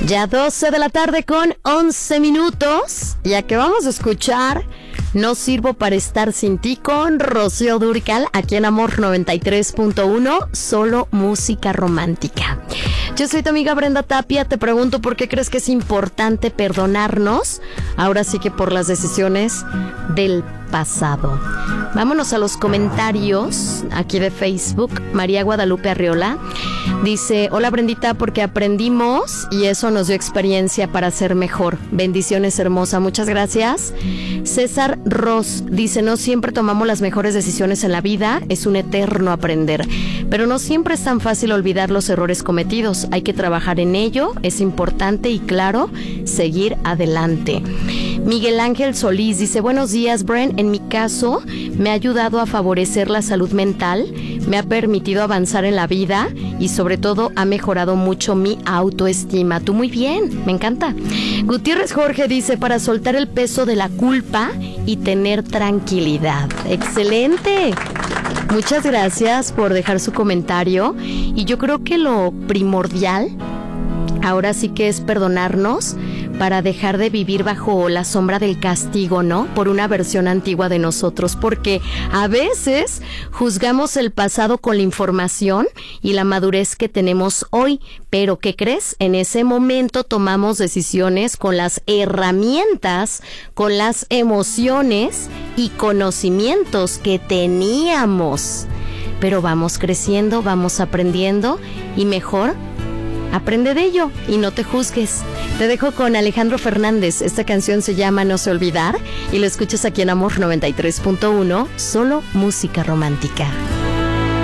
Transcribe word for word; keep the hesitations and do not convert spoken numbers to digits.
Ya doce de la tarde con once minutos, ya que vamos a escuchar No Sirvo para Estar Sin Ti con Rocío Dúrcal, aquí en Amor noventa y tres punto uno, solo música romántica. Yo soy tu amiga Brenda Tapia, te pregunto por qué crees que es importante perdonarnos, ahora sí que por las decisiones del pasado. Vámonos a los comentarios aquí de Facebook. María Guadalupe Arriola dice: hola Brendita, porque aprendimos y eso nos dio experiencia para ser mejor. Bendiciones, hermosa, muchas gracias. César Ross dice: no siempre tomamos las mejores decisiones en la vida, es un eterno aprender, pero no siempre es tan fácil olvidar los errores cometidos, hay que trabajar en ello, es importante y claro, seguir adelante. Miguel Ángel Solís dice: buenos días, Bren. En mi caso, me ha ayudado a favorecer la salud mental, me ha permitido avanzar en la vida y sobre todo ha mejorado mucho mi autoestima. Tú muy bien, me encanta. Gutiérrez Jorge dice: para soltar el peso de la culpa y tener tranquilidad. ¡Excelente! Muchas gracias por dejar su comentario. Y yo creo que lo primordial ahora sí que es perdonarnos para dejar de vivir bajo la sombra del castigo, ¿no? Por una versión antigua de nosotros, porque a veces juzgamos el pasado con la información y la madurez que tenemos hoy, pero ¿qué crees? En ese momento tomamos decisiones con las herramientas, con las emociones y conocimientos que teníamos. Pero vamos creciendo, vamos aprendiendo y mejor aprende de ello y no te juzgues. Te dejo con Alejandro Fernández. Esta canción se llama No sé olvidar y lo escuchas aquí en Amor noventa y tres punto uno, solo música romántica.